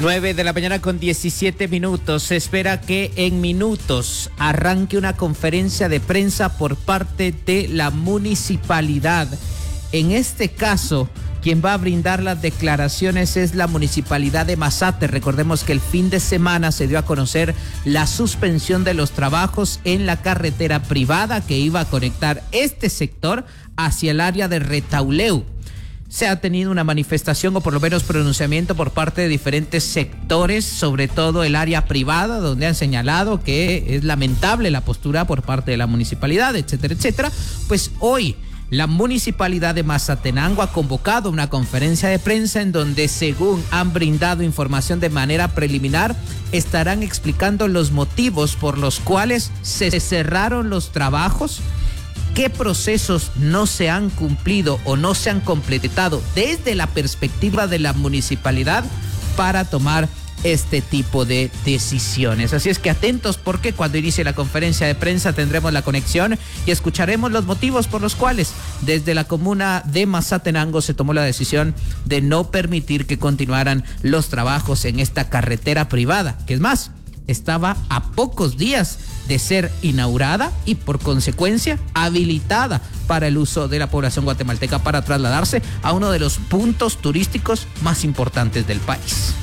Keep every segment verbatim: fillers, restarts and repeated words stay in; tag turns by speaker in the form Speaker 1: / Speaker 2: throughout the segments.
Speaker 1: nueve de la mañana con diecisiete minutos. Se espera que en minutos arranque una conferencia de prensa por parte de la municipalidad. En este caso, quien va a brindar las declaraciones es la municipalidad de Mazate. Recordemos que el fin de semana se dio a conocer la suspensión de los trabajos en la carretera privada que iba a conectar este sector hacia el área de Retauleu. Se ha tenido una manifestación o por lo menos pronunciamiento por parte de diferentes sectores, sobre todo el área privada, donde han señalado que es lamentable la postura por parte de la municipalidad, etcétera, etcétera. Pues hoy la municipalidad de Mazatenango ha convocado una conferencia de prensa en donde, según han brindado información de manera preliminar, estarán explicando los motivos por los cuales se cerraron los trabajos, qué procesos no se han cumplido o no se han completado desde la perspectiva de la municipalidad para tomar este tipo de decisiones. Así es que atentos, porque cuando inicie la conferencia de prensa tendremos la conexión y escucharemos los motivos por los cuales desde la comuna de Mazatenango se tomó la decisión de no permitir que continuaran los trabajos en esta carretera privada, que es más, estaba a pocos días de ser inaugurada y por consecuencia habilitada para el uso de la población guatemalteca para trasladarse a uno de los puntos turísticos más importantes del país.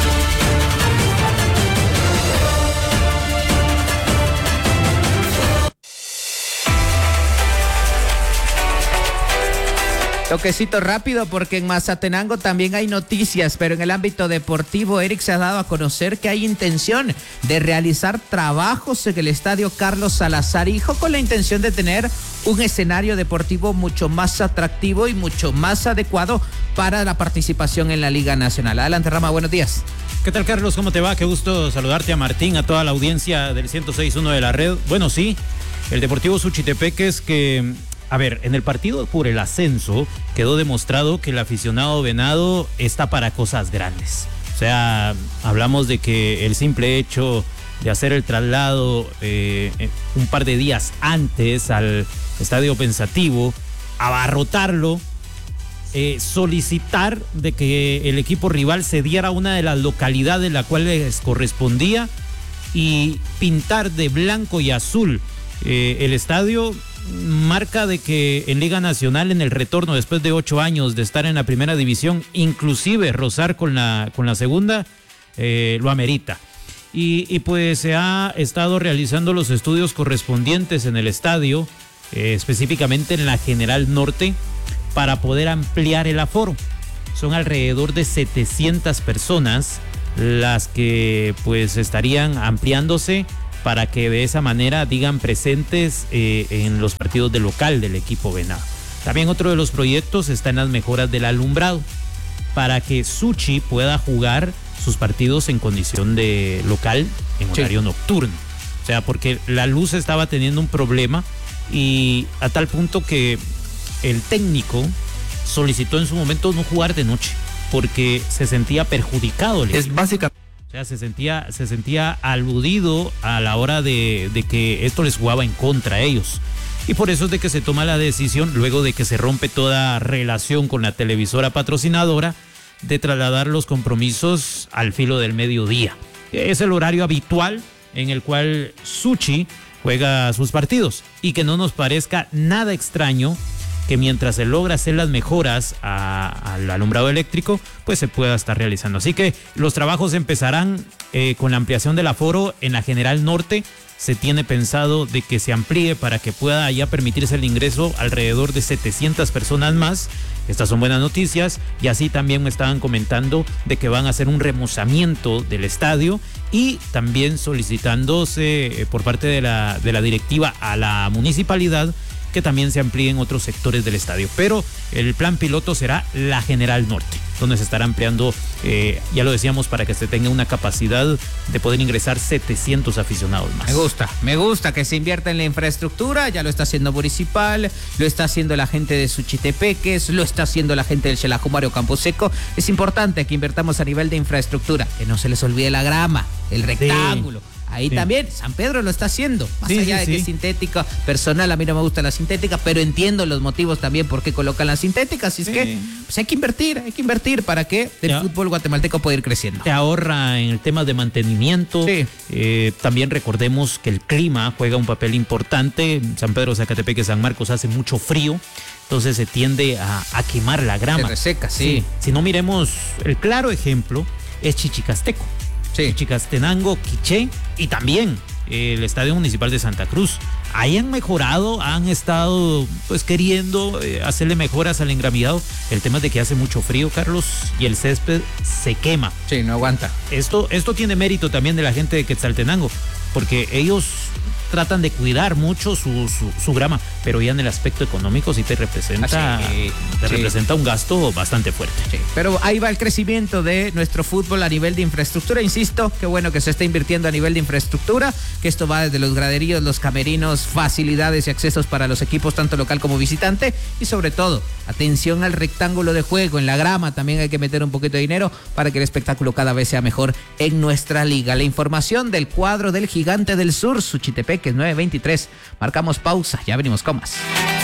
Speaker 1: Toquecito rápido, porque en Mazatenango también hay noticias, pero en el ámbito deportivo, Eric, se ha dado a conocer que hay intención de realizar trabajos en el estadio Carlos Salazar Hijo con la intención de tener un escenario deportivo mucho más atractivo y mucho más adecuado para la participación en la Liga Nacional. Adelante, Rama, buenos días.
Speaker 2: ¿Qué tal, Carlos? ¿Cómo te va? Qué gusto saludarte, a Martín, a toda la audiencia del ciento seis punto uno de la red. Bueno, sí, el Deportivo Suchitepeques que... A ver, en el partido por el ascenso quedó demostrado que el aficionado venado está para cosas grandes. O sea, hablamos de que el simple hecho de hacer el traslado eh, un par de días antes al Estadio Pensativo, abarrotarlo, eh, solicitar de que el equipo rival cediera una de las localidades la cual les correspondía y pintar de blanco y azul eh, el estadio, marca de que en Liga Nacional, en el retorno después de ocho años de estar en la primera división, inclusive rozar con la, con la segunda, eh, lo amerita. Y, y pues se ha estado realizando los estudios correspondientes en el estadio, eh, específicamente en la General Norte, para poder ampliar el aforo. Son alrededor de setecientas personas las que pues estarían ampliándose para que de esa manera digan presentes eh, en los partidos de local del equipo venado. También otro de los proyectos está en las mejoras del alumbrado, para que Suchi pueda jugar sus partidos en condición de local en horario sí. nocturno. O sea, porque la luz estaba teniendo un problema y a tal punto que el técnico solicitó en su momento no jugar de noche porque se sentía perjudicado.
Speaker 1: Es básicamente...
Speaker 2: O sea, se sentía, se sentía aludido a la hora de, de que esto les jugaba en contra a ellos. Y por eso es de que se toma la decisión, luego de que se rompe toda relación con la televisora patrocinadora, de trasladar los compromisos al filo del mediodía. Es el horario habitual en el cual Suchi juega sus partidos. Y que no nos parezca nada extraño que mientras se logra hacer las mejoras a, al alumbrado eléctrico, pues se pueda estar realizando. Así que los trabajos empezarán eh, con la ampliación del aforo en la General Norte. Se tiene pensado de que se amplíe para que pueda ya permitirse el ingreso alrededor de setecientas personas más. Estas son buenas noticias. Y así también me estaban comentando de que van a hacer un remozamiento del estadio y también solicitándose eh, por parte de la, de la directiva a la municipalidad que también se amplíen otros sectores del estadio. Pero el plan piloto será la General Norte, donde se estará ampliando, eh, ya lo decíamos, para que se tenga una capacidad de poder ingresar setecientos aficionados más.
Speaker 1: Me gusta, me gusta que se invierta en la infraestructura. Ya lo está haciendo Municipal, lo está haciendo la gente de Suchitepeques, lo está haciendo la gente del Xelajú Mario Camposeco. Es importante que invertamos a nivel de infraestructura, que no se les olvide la grama, el rectángulo. Sí. Ahí
Speaker 2: sí.
Speaker 1: también San Pedro lo está haciendo, más
Speaker 2: Sí,
Speaker 1: allá
Speaker 2: sí,
Speaker 1: de que
Speaker 2: sí.
Speaker 1: es sintética. Personal, a mí no me gusta la sintética, pero entiendo los motivos también por qué colocan la sintética. Así es
Speaker 2: Sí.
Speaker 1: que pues hay que invertir, hay que invertir para que el
Speaker 2: Ya.
Speaker 1: fútbol guatemalteco pueda ir creciendo.
Speaker 2: Te ahorra en el tema de mantenimiento.
Speaker 1: Sí.
Speaker 2: Eh, también recordemos que el clima juega un papel importante. San Pedro, Zacatepeque, San Marcos hace mucho frío, entonces se tiende a, a quemar la grama.
Speaker 1: Se reseca, sí.
Speaker 2: Si no, miremos, el claro ejemplo es Chichicasteco.
Speaker 1: Sí.
Speaker 2: Chichicastenango, Quiché y también el Estadio Municipal de Santa Cruz. Ahí han mejorado, han estado pues queriendo eh, hacerle mejoras al engramillado. El tema es de que hace mucho frío, Carlos, y el césped se quema.
Speaker 1: Sí, no aguanta.
Speaker 2: Esto, esto tiene mérito también de la gente de Quetzaltenango, porque ellos tratan de cuidar mucho su, su, su grama, pero ya en el aspecto económico sí te representa,
Speaker 1: Ah, sí,
Speaker 2: te
Speaker 1: sí.
Speaker 2: representa un gasto bastante fuerte.
Speaker 1: Sí, pero ahí va el crecimiento de nuestro fútbol a nivel de infraestructura. Insisto, qué bueno que se está invirtiendo a nivel de infraestructura, que esto va desde los graderíos, los camerinos, facilidades y accesos para los equipos tanto local como visitante, y sobre todo, atención al rectángulo de juego, en la grama también hay que meter un poquito de dinero para que el espectáculo cada vez sea mejor en nuestra liga. La información del cuadro del Gigante del Sur, Suchitepeques nueve veintitrés. Marcamos pausa, ya venimos con más.